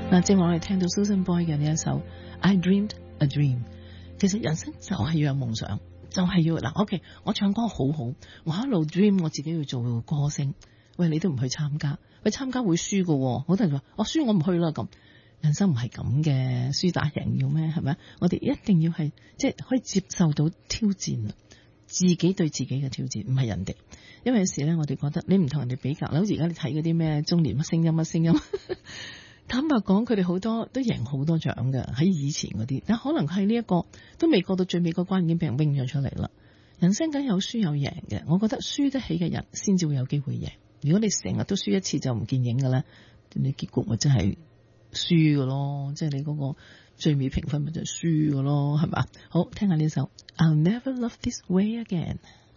嗱，正話我哋聽到 Susan Boyle 嘅呢一首 I Dreamed a Dream， 其實人生就係要有夢想，就係要嗱 OK， 我唱歌好好，我一路 dream 我自己要做歌星，喂，你都唔去參加，喂，參加會輸㗎，好多人話我輸我唔去啦咁。人生唔係咁嘅，輸打贏要咩？係咪？我哋一定要係即係可以接受到挑戰，自己對自己嘅挑戰，唔係人哋。因為有時咧，我哋覺得你唔同人哋比較，好似而家你睇嗰啲咩中年乜聲音乜聲音，坦白講，佢哋好多都贏好多獎㗎，喺以前嗰啲，但可能係呢一個都未過到最尾嗰關，已經俾人拎咗出嚟啦。人生梗有輸有贏嘅，我覺得輸得起嘅人先至會有機會贏。如果你成日都輸一次就唔見影嘅咧，你結局咪真係輸嘅咯，即係你嗰個最尾評分咪就係輸嘅咯，係嘛？好，聽下呢首 I'll Never Love This Way Again。